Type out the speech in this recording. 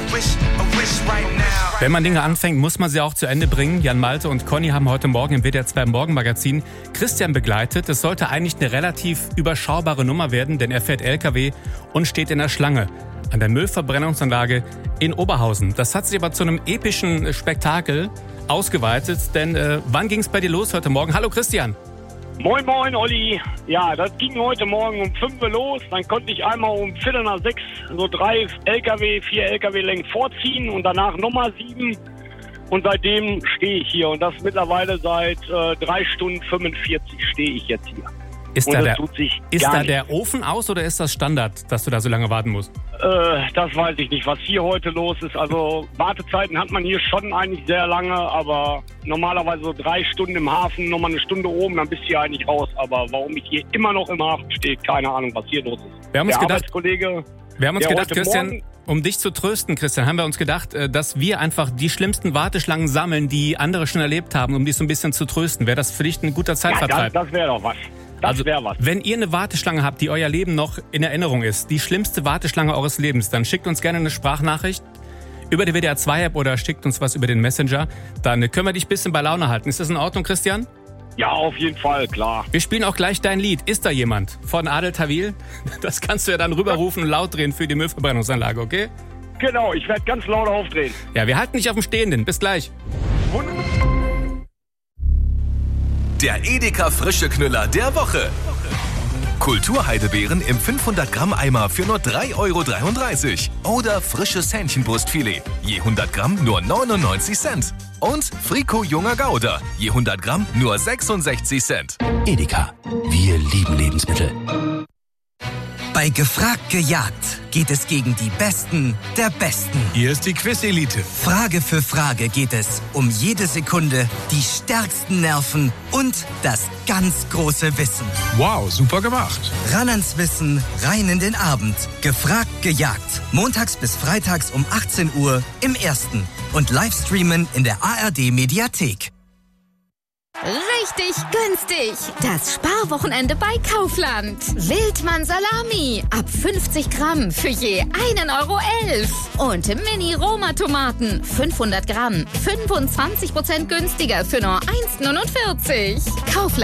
Wenn man Dinge anfängt, muss man sie auch zu Ende bringen. Jan Malte und Conny haben heute Morgen im WDR 2 Morgenmagazin Christian begleitet. Es sollte eigentlich eine relativ überschaubare Nummer werden, denn er fährt LKW und steht in der Schlange an der Müllverbrennungsanlage in Oberhausen. Das hat sich aber zu einem epischen Spektakel ausgeweitet, denn wann ging es bei dir los heute Morgen? Hallo Christian. Moin, moin, Olli. Ja, das ging heute Morgen um 5 Uhr los. Dann konnte ich einmal um 5:45 so 4 LKW-Längen vorziehen und danach nochmal 7. Und seitdem stehe ich hier. Und das mittlerweile seit 3 Stunden 45 stehe ich jetzt hier. Ist da der Ofen aus oder ist das Standard, dass du da so lange warten musst? Das weiß ich nicht, was hier heute los ist. Also Wartezeiten hat man hier schon eigentlich sehr lange, aber normalerweise so 3 Stunden im Hafen, nochmal eine Stunde oben, dann bist du hier eigentlich raus. Aber warum ich hier immer noch im Hafen stehe, keine Ahnung, was hier los ist. Wir haben uns gedacht, Christian, um dich zu trösten, Christian, haben wir uns gedacht, dass wir einfach die schlimmsten Warteschlangen sammeln, die andere schon erlebt haben, um dich so ein bisschen zu trösten. Wäre das für dich ein guter Zeitvertreib? Ja, das wäre doch was. Wenn ihr eine Warteschlange habt, die euer Leben noch in Erinnerung ist, die schlimmste Warteschlange eures Lebens, dann schickt uns gerne eine Sprachnachricht über die WDR 2-App oder schickt uns was über den Messenger. Dann können wir dich ein bisschen bei Laune halten. Ist das in Ordnung, Christian? Ja, auf jeden Fall, klar. Wir spielen auch gleich dein Lied. Ist da jemand? Von Adel Tawil? Das kannst du ja dann rüberrufen und laut drehen für die Müllverbrennungsanlage, okay? Genau, ich werde ganz laut aufdrehen. Ja, wir halten dich auf dem Stehenden. Bis gleich. Wunderbar. Der Edeka frische Knüller der Woche. Kulturheidebeeren im 500 Gramm Eimer für nur 3,33 € oder frisches Hähnchenbrustfilet, je 100 Gramm nur 99 Cent. Und Frico junger Gouda, je 100 Gramm nur 66 Cent. Edeka, wir lieben Lebensmittel. Bei Gefragt gejagt geht es gegen die Besten der Besten. Hier ist die Quiz-Elite. Frage für Frage geht es um jede Sekunde, die stärksten Nerven und das ganz große Wissen. Wow, super gemacht. Ran ans Wissen, rein in den Abend. Gefragt gejagt. Montags bis freitags um 18 Uhr im Ersten. Und Livestreamen in der ARD-Mediathek. Richtig günstig. Das Sparwochenende bei Kaufland. Wildmann Salami. Ab 50 Gramm für je 1,11 €. Und Mini-Roma-Tomaten. 500 Gramm. 25% günstiger für nur 1,49 €. Kaufland.